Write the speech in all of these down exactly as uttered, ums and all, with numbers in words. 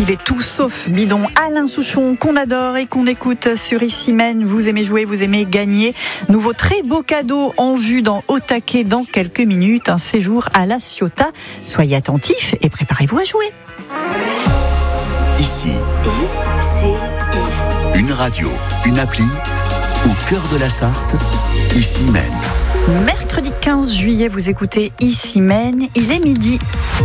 Il est tout sauf bidon. Alain Souchon, qu'on adore et qu'on écoute sur Ici Mène. Vous aimez jouer, vous aimez gagner. Nouveau très beau cadeau en vue dans Au Taquet dans quelques minutes. Un séjour à La Ciotat. Soyez attentifs et préparez-vous à jouer. Ici, I, C, I. Une radio, une appli, au cœur de la Sarthe, Ici Mène. Mercredi quinze juillet, vous écoutez Ici Mène. Il est midi.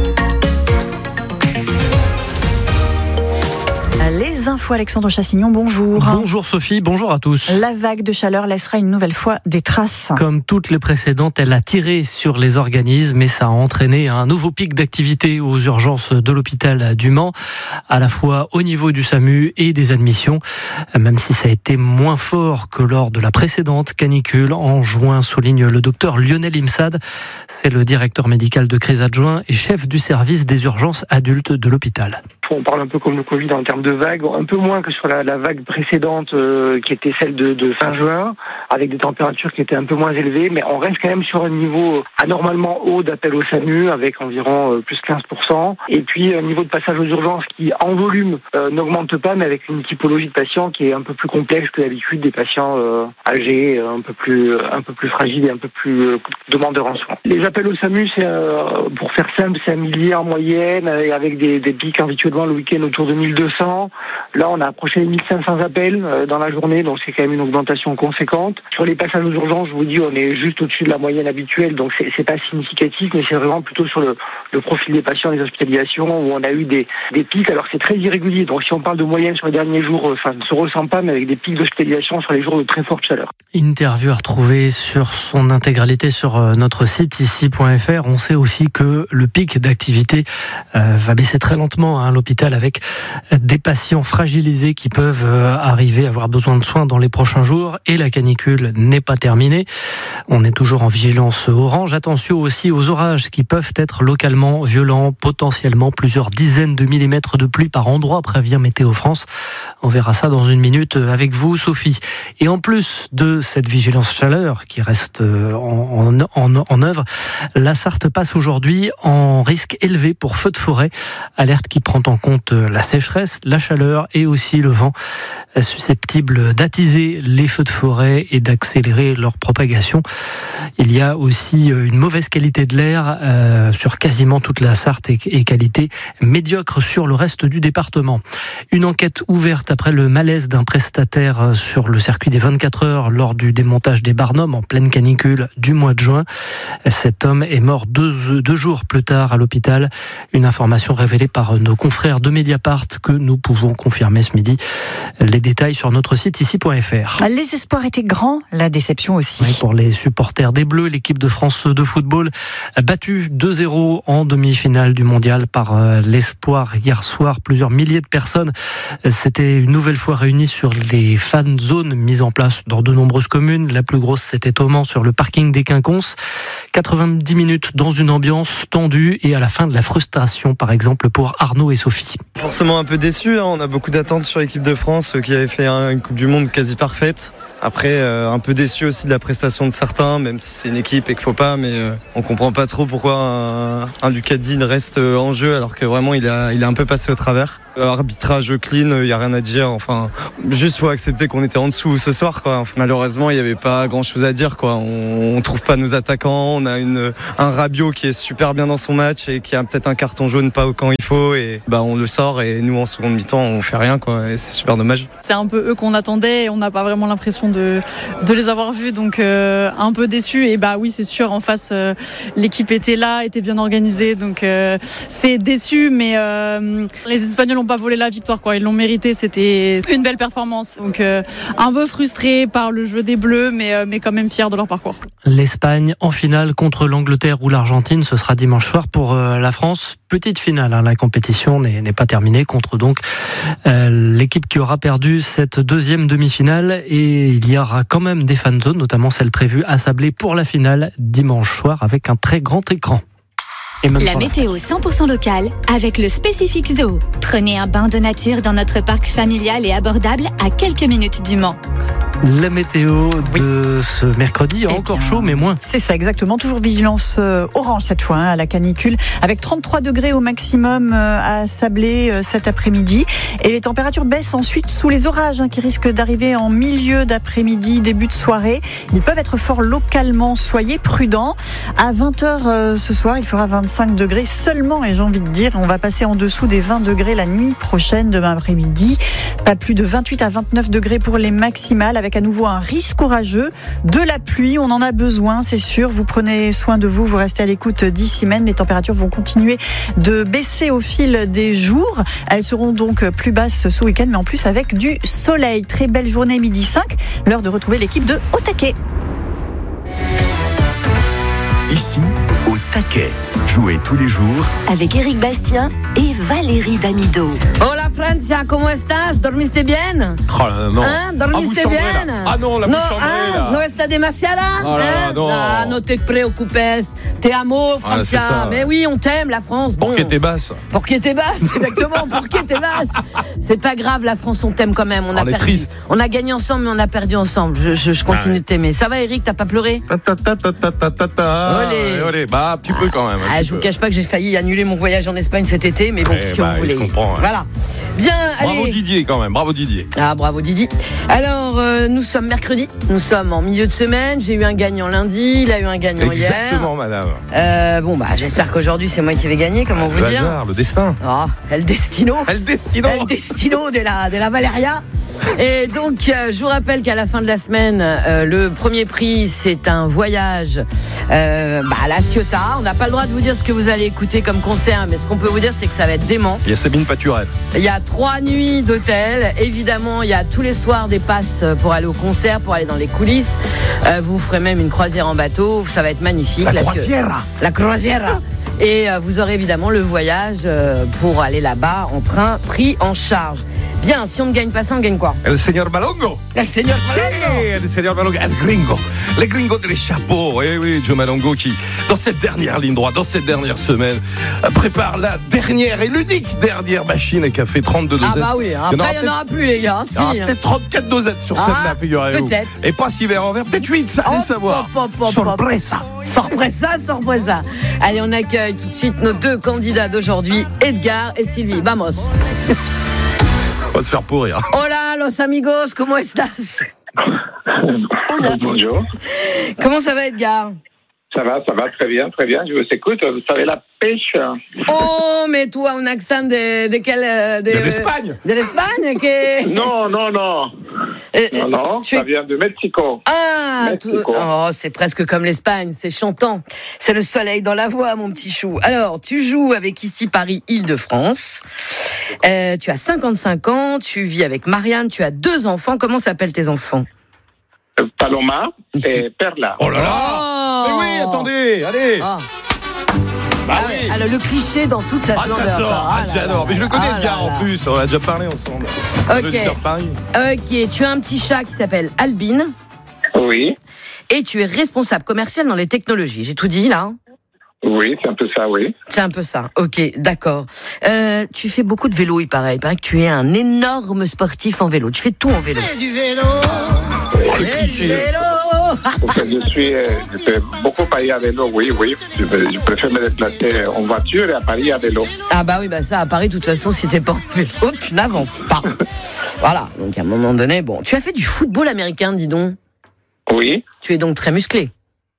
Les infos, Alexandre Chassignon, bonjour. Bonjour Sophie, bonjour à tous. La vague de chaleur laissera une nouvelle fois des traces. Comme toutes les précédentes, elle a tiré sur les organismes et ça a entraîné un nouveau pic d'activité aux urgences de l'hôpital du Mans, à la fois au niveau du SAMU et des admissions, même si ça a été moins fort que lors de la précédente canicule en juin, souligne le docteur Lionel Imsad. C'est le directeur médical de crise adjoint et chef du service des urgences adultes de l'hôpital. On parle un peu comme le Covid en termes de vagues, un peu moins que sur la, la vague précédente euh, qui était celle de, de fin juin, avec des températures qui étaient un peu moins élevées, mais on reste quand même sur un niveau anormalement haut d'appel au SAMU, avec environ euh, plus quinze pour cent, et puis un niveau de passage aux urgences qui, en volume, euh, n'augmente pas, mais avec une typologie de patients qui est un peu plus complexe que d'habitude, des patients euh, âgés, un peu plus un peu plus fragiles et un peu plus euh, demandeurs en soins. Les appels au SAMU, c'est, euh, pour faire simple, c'est un millier en moyenne, et avec des, des pics habituellement le week-end autour de mille deux cents. Là, on a approché les mille cinq cents appels euh, dans la journée, donc c'est quand même une augmentation conséquente. Sur les passages aux urgences, je vous dis, on est juste au-dessus de la moyenne habituelle, donc c'est, c'est pas significatif, mais c'est vraiment plutôt sur le, le profil des patients, des hospitalisations, où on a eu des, des pics. Alors c'est très irrégulier, donc si on parle de moyenne sur les derniers jours, ça ne se ressent pas, mais avec des pics d'hospitalisation sur les jours de très forte chaleur. Interview à retrouver sur son intégralité sur notre site ici point f r. On sait aussi que le pic d'activité euh, va baisser très lentement à l'hôpital, avec des patients fragilisés qui peuvent arriver à avoir besoin de soins dans les prochains jours, et la canicule n'est pas terminée. On est toujours en vigilance orange. Attention aussi aux orages qui peuvent être localement violents, potentiellement plusieurs dizaines de millimètres de pluie par endroit, prévient Météo France. On verra ça dans une minute avec vous, Sophie. Et en plus de cette vigilance chaleur qui reste en, en, en, en œuvre, la Sarthe passe aujourd'hui en risque élevé pour feux de forêt. Alerte qui prend en compte la sécheresse, la chaleur et aussi le vent, susceptible d'attiser les feux de forêt et d'accélérer leur propagation. Il y a aussi une mauvaise qualité de l'air euh, sur quasiment toute la Sarthe et, et qualité médiocre sur le reste du département. Une enquête ouverte après le malaise d'un prestataire sur le circuit des vingt-quatre heures lors du démontage des Barnum en pleine canicule du mois de juin. Cet homme est mort deux, deux jours plus tard à l'hôpital. Une information révélée par nos confrères de Mediapart que nous pouvons confirmer ce midi. Les détails sur notre site ici point f r. Les espoirs étaient grands, la déception aussi. Oui, pour les supporters des Bleus, l'équipe de France de football battue deux zéro en demi-finale du mondial par l'Espoir hier soir. Plusieurs milliers de personnes s'étaient une nouvelle fois réunies sur les fan zones mises en place dans de nombreuses communes. La plus grosse, c'était au Mans, sur le parking des Quinconces. quatre-vingt-dix minutes dans une ambiance tendue et à la fin de la frustration, par exemple, pour Arnaud et Sophie. Forcément un peu déçu, hein. On a beaucoup d'attentes sur l'équipe de France qui avait fait une Coupe du Monde quasi parfaite. Après, euh, un peu déçu aussi de la prestation de certains, même si c'est une équipe et qu'il faut pas, mais euh, on comprend pas trop pourquoi un, un Lucas Digne reste en jeu alors que vraiment il a, il a un peu passé au travers. Euh, arbitrage clean, il y a rien à dire. Enfin, juste faut accepter qu'on était en dessous ce soir, quoi. Malheureusement, il y avait pas grand chose à dire, quoi. On, on trouve pas nos attaquants, on a une, un Rabiot qui est super bien dans son match et qui a peut-être un carton jaune pas quand il faut, et bah on le sort et nous en seconde mi-temps on fait rien, quoi. Et c'est super dommage. C'est un peu eux qu'on attendait et on n'a pas vraiment l'impression de, de les avoir vus, donc euh, un peu déçu. Et bah oui, c'est sûr, en face euh, l'équipe était là, était bien organisée, donc euh, c'est déçu, mais euh, les Espagnols n'ont pas volé la victoire, quoi. Ils l'ont mérité, c'était une belle performance, donc euh, un peu frustré par le jeu des Bleus, mais, euh, mais quand même fier de leur parcours. L'Espagne en finale contre l'Angleterre ou l'Argentine, ce sera dimanche soir pour euh, la France. Petite finale, hein, la compétition n'est, n'est pas terminée, contre donc euh, l'équipe qui aura perdu cette deuxième demi-finale, et il y aura quand même des fan zones, notamment celle prévue à Sablé pour la finale dimanche soir avec un très grand écran. La météo cent pour cent locale avec le Spécifique Zoo. Prenez un bain de nature dans notre parc familial et abordable à quelques minutes du Mans. La météo de ce mercredi, Eh encore bien, chaud mais moins. C'est ça, exactement. Toujours vigilance euh, orange cette fois, hein, à la canicule, avec trente-trois degrés au maximum euh, à Sablé euh, cet après-midi. Et les températures baissent ensuite sous les orages, hein, qui risquent d'arriver en milieu d'après-midi, début de soirée. Ils peuvent être forts localement, soyez prudents. À vingt heures euh, ce soir, il fera vingt-cinq degrés seulement, et j'ai envie de dire, on va passer en dessous des vingt degrés la nuit prochaine, demain après-midi. Pas plus de vingt-huit à vingt-neuf degrés pour les maximales, avec à nouveau un risque orageux, de la pluie, on en a besoin, c'est sûr. Vous prenez soin de vous, vous restez à l'écoute d'ici même. Les températures vont continuer de baisser au fil des jours. Elles seront donc plus basses ce week-end, mais en plus avec du soleil. Très belle journée, midi cinq. L'heure de retrouver l'équipe de Au Taquet. Ici, au taquet. Jouez tous les jours avec Éric Bastien et Valérie Damido. Hola Francia, ¿cómo estás? ¿Dormiste bien? Oh là, non. ¿Ah? ¿Dormiste ah, bien? Ah non, la no, bouche chambrée, ah, là. ¿No está demasiada? Oh là là, hein? non. Ah, no te preocupes. Te amo, Francia. Ah, mais oui, on t'aime, la France. Bon. Pour qui t'es basse. Pour qui t'es basse, exactement. Pour qui t'es basse. C'est pas grave, la France, on t'aime quand même. On, on a est perdu. triste. On a gagné ensemble, mais on a perdu ensemble. Je, je, je continue ah ouais. de t'aimer. Ça va, Eric? T'as pas pleuré? Ta ta ta ta ta ta ta ta. Olé. Olé. Bah, un petit ah, peu quand même. Ah, je vous peu. cache pas que j'ai failli annuler mon voyage en Espagne cet été, mais bon, eh ce que bah, vous voulez. Je comprends. Ouais. Voilà. Bien, bravo allez. Didier quand même, bravo Didier. Ah, bravo Didier. Alors, euh, nous sommes mercredi, nous sommes en milieu de semaine. J'ai eu un gagnant lundi, il a eu un gagnant Exactement, hier. Exactement, madame. Euh, bon, bah, j'espère qu'aujourd'hui c'est moi qui vais gagner, comment ah, vous le dire. Hasard, le destin. Oh, El Destino. El Destino. El Destino de la, de la Valeria. Et donc, euh, je vous rappelle qu'à la fin de la semaine, euh, le premier prix, c'est un voyage euh, bah, à La Ciotat. On n'a pas le droit de vous dire ce que vous allez écouter comme concert, mais ce qu'on peut vous dire, c'est que ça va être dément. Il y a Sabine Paturel. Il y a trois nuits d'hôtel. Évidemment, il y a tous les soirs des passes pour aller au concert, pour aller dans les coulisses. Euh, vous ferez même une croisière en bateau. Ça va être magnifique. La, la croisière. La croisière. Et euh, vous aurez évidemment le voyage euh, pour aller là-bas en train, pris en charge. Bien, si on ne gagne pas ça, on gagne quoi? El señor Malongo. El señor Malongo. Sí, el señor Malongo. El gringo. Les gringos des chapeaux. Eh oui, Joe Malongo qui, dans cette dernière ligne droite, dans cette dernière semaine, prépare la dernière et l'unique dernière machine et qui a fait trente-deux dosettes. Ah bah oui, après il n'y en aura plus les gars. Il y aura peut-être trente-quatre dosettes sur celle-là, figurez-vous. Peut-être. Et pas six verres en verre, peut-être huit, ça allez savoir. Sorpresa. Sorpresa, sorpresa. Allez, on accueille tout de suite nos deux candidats d'aujourd'hui, Edgar et Sylvie. Vamos. On va se faire pourrir. Hola, los amigos, ¿cómo estás? Bonjour. Comment ça va, Edgar? Ça va, ça va très bien, très bien. Je vous écoute. Vous savez la pêche. Oh, mais toi, un accent de, de quel... De, de l'Espagne. De l'Espagne que... Non, non, non. Euh, non, non, ça es... vient de Mexico. Ah, Mexico. Tout... oh, c'est presque comme l'Espagne, c'est chantant. C'est le soleil dans la voix, mon petit chou. Alors, tu joues avec ici Paris Île-de-France. Euh, tu as cinquante-cinq ans, tu vis avec Marianne, tu as deux enfants. Comment s'appellent tes enfants? Paloma ici. Et Perla. Oh là là oh. Mais oui, attendez, allez oh. Bah ah, oui. Alors, le cliché dans toute sa splendeur. Ah, j'adore, ah, ah, j'adore. Mais je le connais, ah, Edgar, en plus. On a déjà parlé ensemble. Ok. Ok, tu as un petit chat qui s'appelle Albine. Oui. Et tu es responsable commercial dans les technologies. J'ai tout dit, là? Oui, c'est un peu ça, oui. C'est un peu ça. Ok, d'accord. Euh, tu fais beaucoup de vélo, il paraît. Il paraît que tu es un énorme sportif en vélo. Tu fais tout en vélo. Et du vélo. Et du vélo. Je suis, je fais beaucoup Paris à vélo, oui, oui. Je, je préfère me déplacer en voiture et à Paris à vélo. Ah bah oui, bah ça, à Paris, de toute façon, si t'es pas en vélo, tu n'avances pas. Voilà. Donc à un moment donné, bon, tu as fait du football américain, dis donc. Oui. Tu es donc très musclé.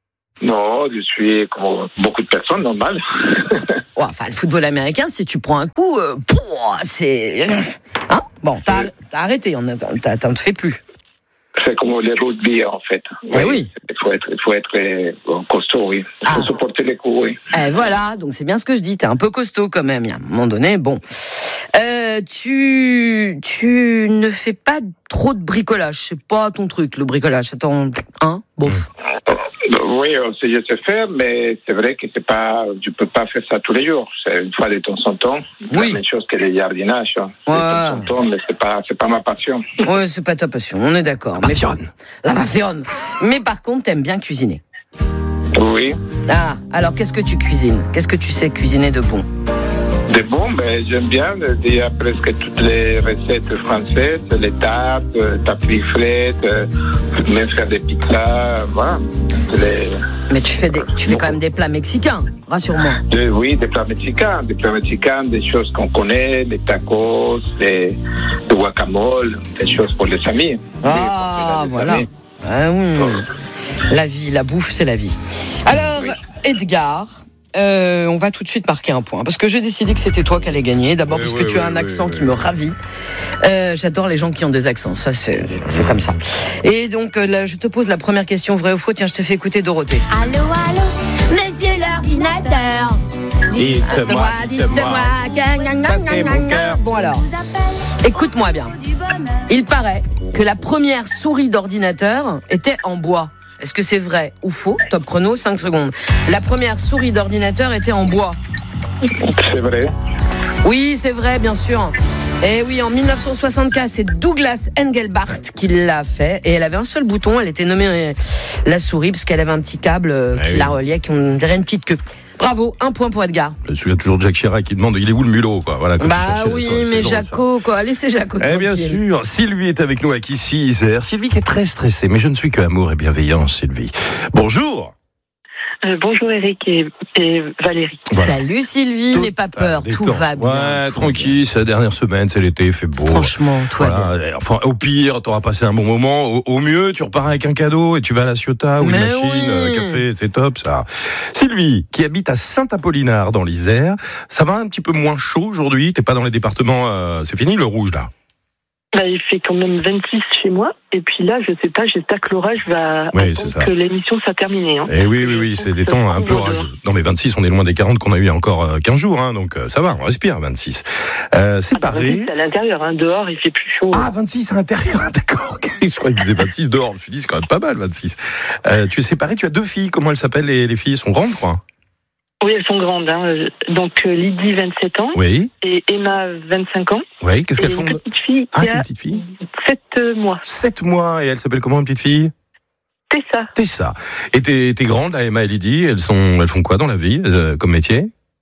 Non, je suis comme beaucoup de personnes, normal. Ouais, enfin, le football américain, si tu prends un coup, euh, pouah, c'est... Hein bon, t'as, t'as arrêté, on a, t'as, t'en te fais plus. C'est comme les rugby, en fait. Oui, oui. Il faut être, il faut être euh, costaud, oui. Il faut ah. supporter les coups, oui. Eh, voilà, donc c'est bien ce que je dis. T'es un peu costaud quand même. Il y a un moment donné, bon. Euh, tu, tu ne fais pas trop de bricolage. C'est pas ton truc, le bricolage. C'est ton, hein, bof. Oui, je sais faire, mais c'est vrai que c'est pas, tu peux pas faire ça tous les jours. C'est une fois de temps en temps. C'est oui. la même chose que le jardinage. Hein. Ouais. De temps en temps, mais c'est pas, c'est pas ma passion. Oui, c'est pas ta passion. On est d'accord. La passion. La passion. Mais par contre, t'aimes bien cuisiner. Oui. Ah, alors qu'est-ce que tu cuisines? Qu'est-ce que tu sais cuisiner de bon? Des bons, ben, j'aime bien. Il y a presque toutes les recettes françaises, les tartes, tartiflettes, même faire des pizzas, voilà. Les... Mais tu fais, des, tu fais quand même des plats mexicains, rassure-moi. De, oui, des plats mexicains, des plats mexicains, des choses qu'on connaît, les tacos, les, le guacamole, des choses pour les amis. Ah, oui, voilà. Amis. Ah, oui. La vie, la bouffe, c'est la vie. Alors, oui. Edgar, euh, on va tout de suite marquer un point, parce que j'ai décidé que c'était toi qui allais gagner. D'abord, oui, parce oui, que tu oui, as un oui, accent oui, qui oui. me ravit. Euh, j'adore les gens qui ont des accents, ça c'est, c'est comme ça. Et donc, là, je te pose la première question, vrai ou faux. Tiens, je te fais écouter Dorothée. Allô, allô, monsieur l'ordinateur. Dites-moi, dites-moi, passez mon cœur. Bon alors, écoute-moi bien. Il paraît que la première souris d'ordinateur était en bois. Est-ce que c'est vrai ou faux? Top chrono, cinq secondes. La première souris d'ordinateur était en bois. C'est vrai. Oui, c'est vrai, bien sûr. Et oui, en dix-neuf cent soixante-quatre, c'est Douglas Engelbart qui l'a fait. Et elle avait un seul bouton, elle était nommée la souris parce qu'elle avait un petit câble qui ah oui. la reliait, qui on dirait une petite queue. Bravo, un point pour Edgar. Je me souviens toujours de Jacques Chirac qui demande il est où le mulot, quoi. Voilà, bah oui, la, mais Jaco, quoi. Laissez Jaco. Eh bien sûr, Sylvie est avec nous à Kissy Isère. Sylvie qui est très stressée, mais je ne suis que amour et bienveillance, Sylvie. Bonjour. Euh, bonjour Eric et, et Valérie. Voilà. Salut Sylvie, tout, n'aie pas peur, tout temps. va bien. Ouais, tranquille, c'est la dernière semaine, c'est l'été, il fait beau. Franchement, tout voilà. va bien. Enfin, au pire, t'auras passé un bon moment. Au, au mieux, tu repars avec un cadeau et tu vas à la Ciotat ou une machine, oui. euh, café, c'est top ça. Sylvie, qui habite à Saint-Apollinaire dans l'Isère, ça va un petit peu moins chaud aujourd'hui. T'es pas dans les départements, euh, c'est fini le rouge là. Bah, il fait quand même vingt-six chez moi, et puis là, je sais pas, j'espère que l'orage va oui, attendre que l'émission soit terminée. Hein. Et oui, oui, oui, c'est des temps un peu orageux. Non, mais vingt-six, on est loin des quarante qu'on a eu il y a encore quinze jours, hein, donc ça va, on respire, vingt-six. Euh, séparé. Ah, vingt-six à l'intérieur, hein, dehors, il fait plus chaud. Ah, vingt-six à l'intérieur, d'accord, ok. Je croyais qu'il disait vingt-six dehors, je me suis dit, c'est quand même pas mal, vingt-six. Euh, tu es séparé, tu as deux filles, comment elles s'appellent, les, les filles sont grandes, je crois? Oui, elles sont grandes. Hein. Donc euh, Lydie, vingt-sept ans. Oui. Et Emma, vingt-cinq ans. Oui, qu'est-ce qu'elles et font? Une petite fille ah, qui a une petite fille sept mois. sept mois, et elle s'appelle comment, une petite fille? Tessa. Tessa. Et t'es, t'es grande, là, Emma et Lydie, elles, sont, elles font quoi dans la vie, euh, comme métier?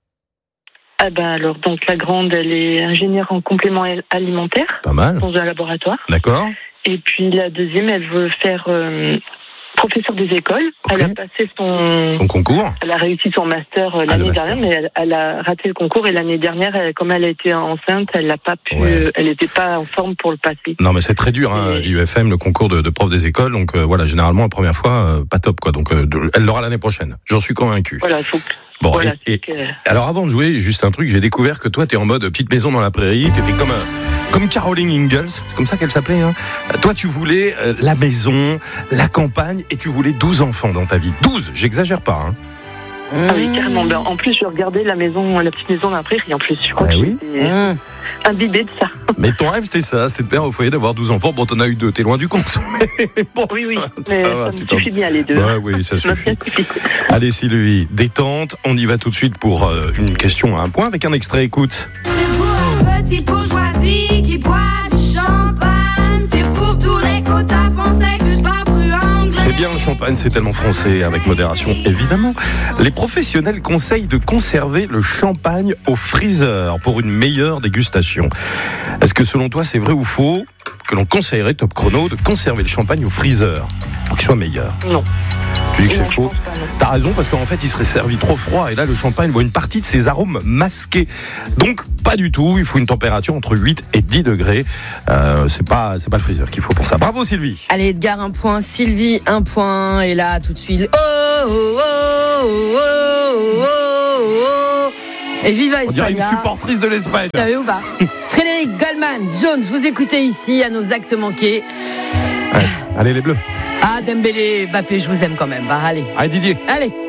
Ah ben alors, donc la grande, elle est ingénieure en complément alimentaire. Pas mal. Dans un laboratoire. D'accord. Et puis la deuxième, elle veut faire... Euh, professeur des écoles, okay. Elle a passé son... son concours. Elle a réussi son master l'année ah, master. dernière, mais elle, elle a raté le concours et l'année dernière, elle, comme elle a été enceinte, elle n'a pas pu, ouais. Elle n'était pas en forme pour le passer. Non, mais c'est très dur, hein, et... l'I U F M, le concours de, de prof des écoles, donc euh, voilà, généralement la première fois, euh, pas top, quoi. Donc euh, de, elle l'aura l'année prochaine. J'en suis convaincu. Voilà, il faut. Bon, voilà, et, et, que... alors avant de jouer, juste un truc, j'ai découvert que toi, t'es en mode petite maison dans la prairie, t'étais comme un, comme Caroline Ingalls, c'est comme ça qu'elle s'appelait. Hein. Toi, tu voulais euh, la maison, la campagne, et tu voulais douze enfants dans ta vie. douze, j'exagère pas. Hein. Ah oui, carrément. Ben, en plus, je regardais la maison, la petite maison dans la prairie. En plus, je crois ah, que oui. j'étais mmh. imbibée de ça. Mais ton rêve, c'était ça, c'est de père au foyer, d'avoir douze enfants. Bon, t'en as eu deux, t'es loin du compte. Mais bon, oui, oui, ça, mais ça, ça va, me suffit bien les deux. Ouais, oui, ça suffit. Allez, Sylvie, détente. On y va tout de suite pour euh, une question à un point avec un extrait. Écoute. C'est pour un petit bourgeoisie qui boit du champagne. C'est pour tous les quotas français que je parle plus anglais. C'est bien le champagne, c'est tellement français, avec modération, évidemment. Les professionnels conseillent de conserver le champagne au freezer pour une meilleure dégustation. Est-ce que selon toi, c'est vrai ou faux que l'on conseillerait, top chrono, de conserver le champagne au freezer pour qu'il soit meilleur? Non. Tu dis que non, c'est faux? T'as raison, parce qu'en fait, il serait servi trop froid, et là, le champagne voit une partie de ses arômes masqués. Donc, pas du tout, il faut une température entre huit et dix degrés. Euh, c'est pas, c'est pas le freezer qu'il faut pour ça. Bravo, Sylvie. Allez, Edgar, un point, Sylvie, un point, et là, tout de suite, oh, oh, oh, oh, oh, oh, oh. Et viva Espagne. On dirait une supportrice de l'Espagne. T'as vu ou pas? Frédéric Goldman, Jones, vous écoutez ici à nos actes manqués. Ouais. Allez, les Bleus. Ah, Dembélé, Mbappé, je vous aime quand même. Bah, allez. Allez, Didier. Allez.